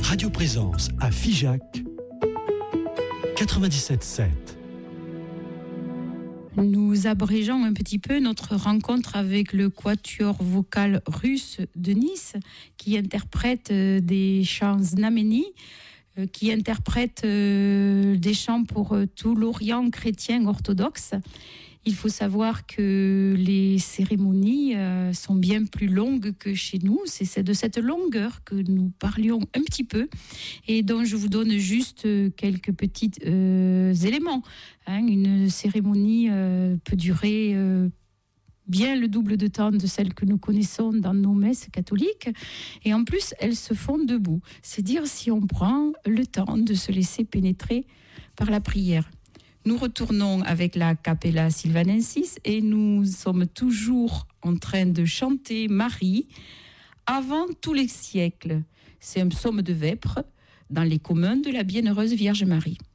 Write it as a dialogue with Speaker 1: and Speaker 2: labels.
Speaker 1: Radio Présence à Figeac, 97.7.
Speaker 2: Nous abrégeons un petit peu notre rencontre avec le quatuor vocal russe de Nice qui interprète des chants znameni, qui interprète des chants pour tout l'Orient chrétien orthodoxe. Il faut savoir que les cérémonies sont bien plus longues que chez nous. C'est de cette longueur que nous parlions un petit peu et dont je vous donne juste quelques petits éléments. Une cérémonie peut durer bien le double de temps de celle que nous connaissons dans nos messes catholiques. Et en plus, elles se font debout. C'est dire si on prend le temps de se laisser pénétrer par la prière. Nous retournons avec la Capella Sylvanensis et nous sommes toujours en train de chanter Marie avant tous les siècles. C'est un psaume de vêpres dans les communs de la Bienheureuse Vierge Marie.